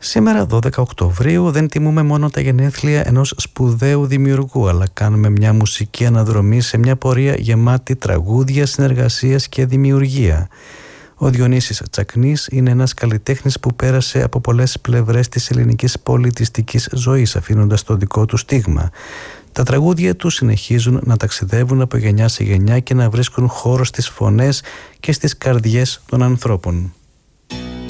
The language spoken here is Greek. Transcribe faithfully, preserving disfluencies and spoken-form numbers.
Σήμερα, δώδεκα Οκτωβρίου, δεν τιμούμε μόνο τα γενέθλια ενός σπουδαίου δημιουργού, αλλά κάνουμε μια μουσική αναδρομή σε μια πορεία γεμάτη τραγούδια, συνεργασίας και δημιουργία. Ο Διονύσης Τσακνής είναι ένας καλλιτέχνης που πέρασε από πολλές πλευρές της ελληνικής πολιτιστικής ζωής, αφήνοντας το δικό του στίγμα. Τα τραγούδια του συνεχίζουν να ταξιδεύουν από γενιά σε γενιά και να βρίσκουν χώρο στις φωνές και στις καρδιές των ανθρώπων.